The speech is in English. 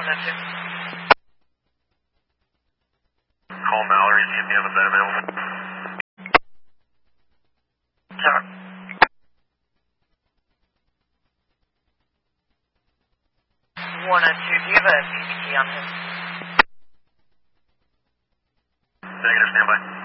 102. Call Mallory, see if you have a bed available. Tower. 102, do you have a PCT on him? Negative, standby.